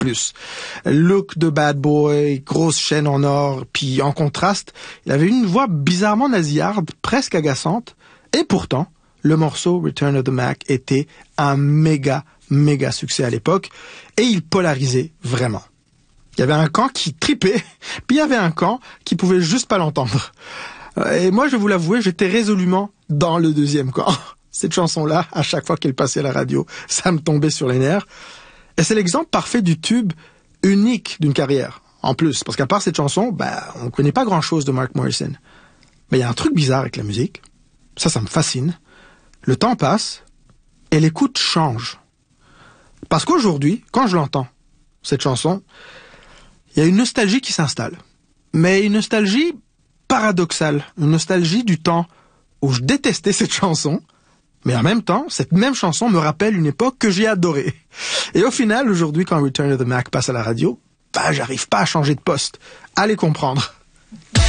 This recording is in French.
plus. Look de bad boy, grosse chaîne en or, puis en contraste, il avait une voix bizarrement nasillarde, presque agaçante, et pourtant, le morceau Return of the Mac était un méga succès à l'époque, et il polarisait vraiment. Il y avait un camp qui tripait, puis il y avait un camp qui pouvait juste pas l'entendre. Et moi, je vais vous l'avouer, j'étais résolument dans le deuxième camp. Cette chanson-là, à chaque fois qu'elle passait à la radio, ça me tombait sur les nerfs. Et c'est l'exemple parfait du tube unique d'une carrière. En plus, parce qu'à part cette chanson, on connaît pas grand-chose de Mark Morrison. Mais il y a un truc bizarre avec la musique. Ça me fascine. Le temps passe et l'écoute change. Parce qu'aujourd'hui, quand je l'entends, cette chanson, il y a une nostalgie qui s'installe. Mais une nostalgie paradoxale. Une nostalgie du temps où je détestais cette chanson. Mais en même temps, cette même chanson me rappelle une époque que j'ai adorée. Et au final, aujourd'hui, quand Return of the Mac passe à la radio, j'arrive pas à changer de poste. Allez comprendre.